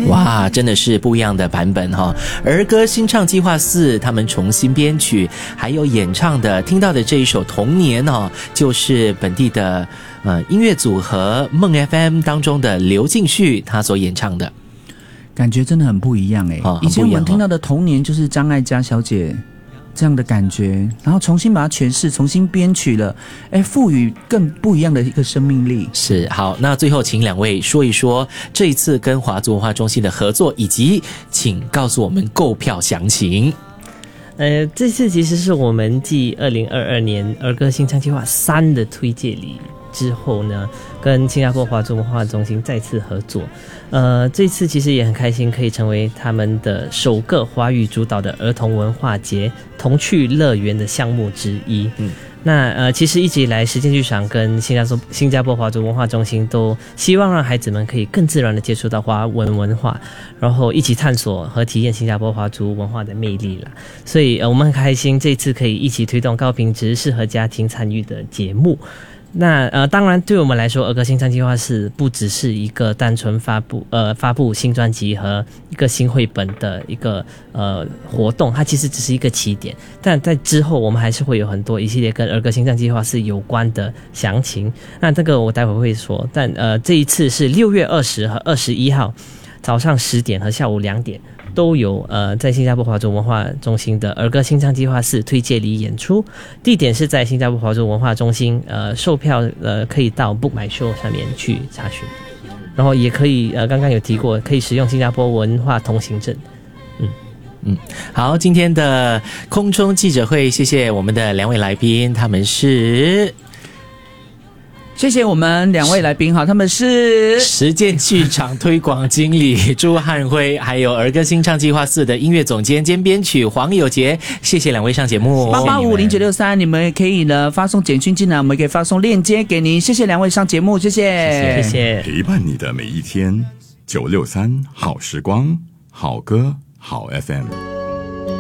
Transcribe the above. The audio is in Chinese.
哇，真的是不一样的版本哈！儿歌新唱计划4他们重新编曲，还有演唱的，听到的这一首《童年》哦，就是本地的音乐组合梦 FM 当中的刘敬旭他所演唱的， 感觉真的很不一样哎。以前我们听到的《童年》就是张艾嘉小姐这样的感觉，然后重新把它诠释，重新编曲了，赋予更不一样的一个生命力。 是，好，那最后请两位说一说这一次跟华族文化中心的合作，以及请告诉我们购票详情。 这次其实是我们继2022年儿歌新唱计划3的推介礼之后呢，跟新加坡华族文化中心再次合作。这次其实也很开心，可以成为他们的首个华语主导的儿童文化节童趣乐园的项目之一。那其实一直以来，实践剧场跟新加坡华族文化中心都希望让孩子们可以更自然的接触到华文文化，然后一起探索和体验新加坡华族文化的魅力啦。所以我们很开心这次可以一起推动高品质、适合家庭参与的节目。那当然对我们来说，儿歌新唱计划是不只是一个单纯发布新专辑和一个新绘本的一个活动，它其实只是一个起点，但在之后我们还是会有很多一系列跟儿歌新唱计划是有关的详情，那这个我待会会说。但这一次是6月20和21号早上10点和下午2点都有在新加坡华族文化中心的儿歌新唱计划4推介礼演出，地点是在新加坡华族文化中心，售票可以到 Book My Show 上面去查询，然后也可以刚刚有提过，可以使用新加坡文化通行证。 好，今天的空中记者会，谢谢我们的两位来宾，他们是。 谢谢我们两位来宾哈，他们是实践剧场推广经理朱汉辉，还有儿歌新唱计划4的音乐总监兼编曲黄友杰，谢谢两位上节目。 8850-963，你们可以呢发送简讯进来，我们可以发送链接给您。谢谢两位上节目，谢谢， 谢谢。 陪伴你的每一天，963好时光，好歌好 FM。